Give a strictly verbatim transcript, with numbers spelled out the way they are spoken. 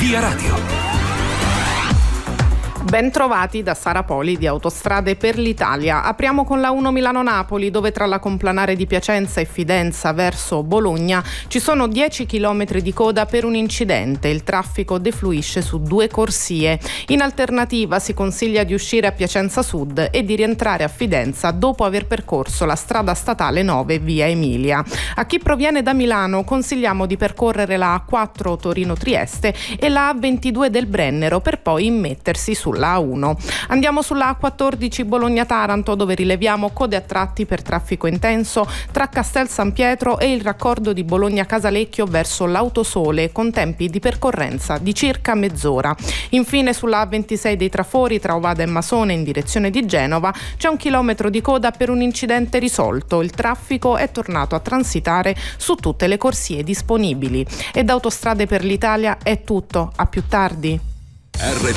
Via Radio. Ben trovati da Sara Poli di Autostrade per l'Italia. Apriamo con la uno Milano-Napoli, dove tra la complanare di Piacenza e Fidenza verso Bologna ci sono dieci chilometri di coda per un incidente. Il traffico defluisce su due corsie. In alternativa si consiglia di uscire a Piacenza Sud e di rientrare a Fidenza dopo aver percorso la strada statale nove via Emilia. A chi proviene da Milano consigliamo di percorrere la A quattro Torino-Trieste e la A ventidue del Brennero per poi immettersi sulla A uno. Andiamo sulla A quattordici Bologna-Taranto, dove rileviamo code a tratti per traffico intenso tra Castel San Pietro e il raccordo di Bologna-Casalecchio verso l'Autosole, con tempi di percorrenza di circa mezz'ora. Infine sulla A ventisei dei Trafori tra Ovada e Masone in direzione di Genova c'è un chilometro di coda per un incidente risolto. Il traffico è tornato a transitare su tutte le corsie disponibili. E da Autostrade per l'Italia è tutto. A più tardi.